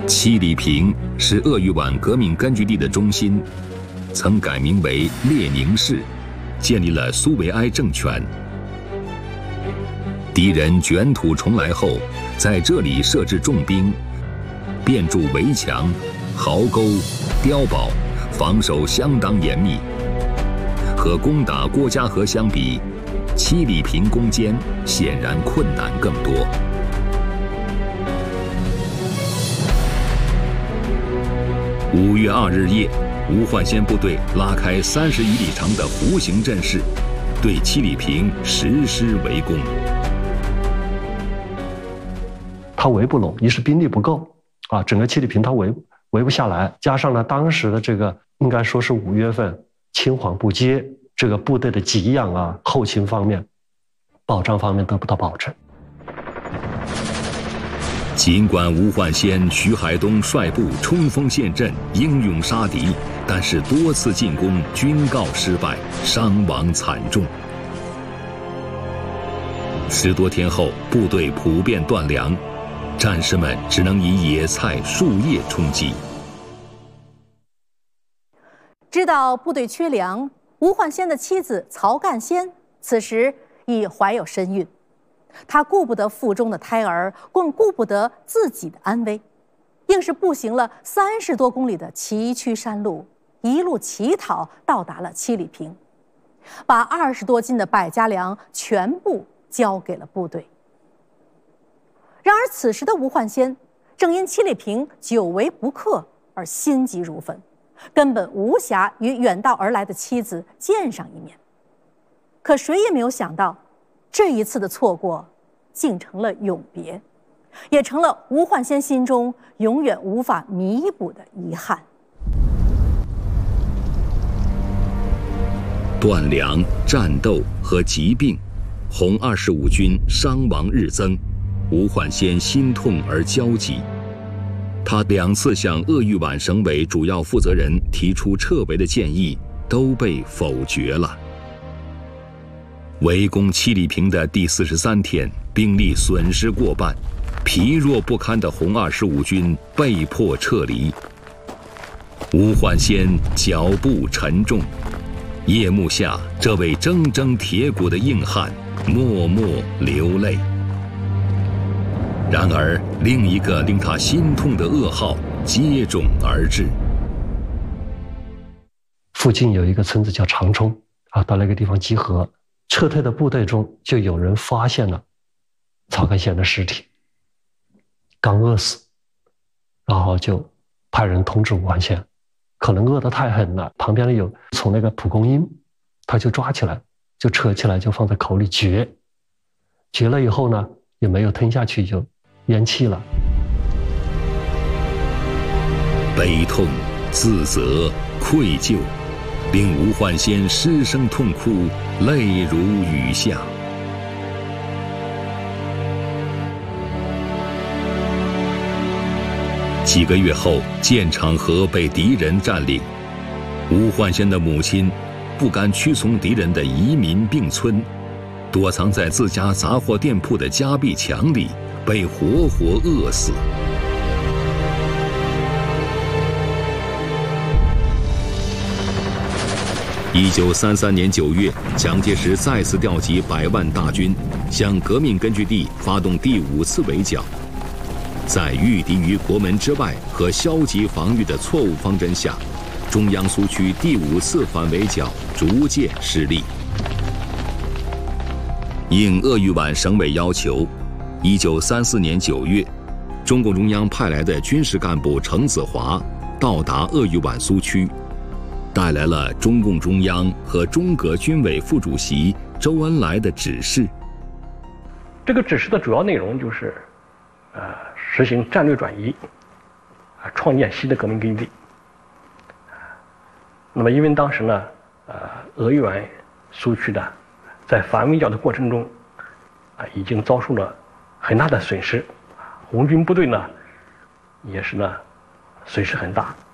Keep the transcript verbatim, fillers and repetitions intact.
七里坪是鄂豫皖革命根据地的中心，曾改名为列宁市，建立了苏维埃政权。敌人卷土重来后，在这里设置重兵，遍筑围墙、壕沟、碉堡，防守相当严密。和攻打郭家河相比，七里坪攻坚显然困难更多。五月二日夜，吴焕先部队拉开三十余里长的弧形阵势，对七里坪实施围攻。 他围不拢，一是兵力不够啊，整个七里坪他围围不下来，加上呢当时的这个应该说是五月份，青黄不接，这个部队的给养啊、后勤方面、保障方面得不到保证。 尽管吴焕先、徐海东率部冲锋陷阵，英勇杀敌，但是多次进攻均告失败，伤亡惨重。十多天后，部队普遍断粮，战士们只能以野菜、树叶充饥。 知道部队缺粮，吴焕先的妻子曹干先此时已怀有身孕。他顾不得腹中的胎儿，更顾不得自己的安危，硬是步行了三十多公里的崎岖山路，一路乞讨到达了七里坪，把二十多斤的百家粮全部交给了部队。然而此时的吴焕先正因七里坪久违不克而心急如焚，根本无暇与远道而来的妻子见上一面。可谁也没有想到，这一次的错过竟成了永别，也成了吴焕先心中永远无法弥补的遗憾。 断粮、战斗和疾病，红二十五军伤亡日增，吴焕先心痛而焦急。他两次向鄂豫皖省委主要负责人提出撤围的建议，都被否决了。围攻七里坪的第四十三天，兵力损失过半，疲弱不堪的红二十五军被迫撤离。吴焕先脚步沉重，夜幕下，这位铮铮铁骨的硬汉默默流泪。然而，另一个令他心痛的噩耗接踵而至。 附近有一个村子叫长冲啊，到那个地方集合。撤退的部队中就有人发现了曹干先的尸体，刚饿死，然后就派人通知吴焕先，可能饿得太狠了，旁边有从那个蒲公英，他就抓起来，就扯起来，就放在口里嚼，嚼了以后呢，也没有吞下去，就咽气了。 悲痛、自责、愧疚，令吴焕先失声痛哭，泪如雨下。几个月后，建厂河被敌人占领，吴焕先的母亲不甘屈从敌人的移民并村，躲藏在自家杂货店铺的夹壁墙里，被活活饿死。一九三三年九月，蒋介石再次调集百万大军，向革命根据地发动第五次围剿。在御敌于国门之外和消极防御的错误方针下，中央苏区第五次反围剿逐渐失利。应鄂豫皖省委要求，一九三四年九月，中共中央派来的军事干部程子华到达鄂豫皖苏区，带来了中共中央和中革军委副主席周恩来的指示。 这个指示的主要内容就是，呃，实行战略转移，啊，创建新的革命根据地。那么，因为当时呢，呃，鄂豫皖苏区的在反围剿的过程中，啊，已经遭受了很大的损失，红军部队呢，也是呢，损失很大。